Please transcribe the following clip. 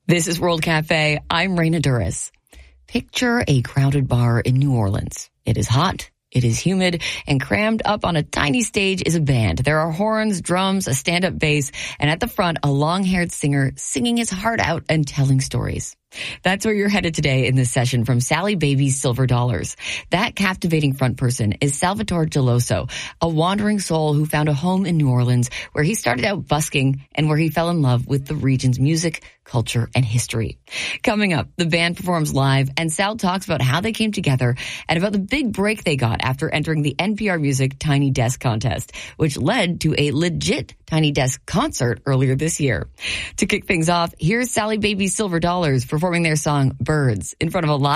This is World Cafe. I'm Raina Duras. Picture a crowded bar in New Orleans. It is hot. It is humid, and crammed up on a tiny stage is a band. There are horns, drums, a stand-up bass, and at the front, a long-haired singer singing his heart out and telling stories. That's where you're headed today in this session from Sally Baby's Silver Dollars. That captivating front person is Salvatore Geloso, a wandering soul who found a home in New Orleans where he started out busking and where he fell in love with the region's music, culture, and history. Coming up, the band performs live, and Sal talks about how they came together and about the big break they got after entering the NPR Music Tiny Desk Contest, which led to a legit Tiny Desk concert earlier this year. To kick things off, here's Sally Baby's Silver Dollars performing their song Birds in front of a live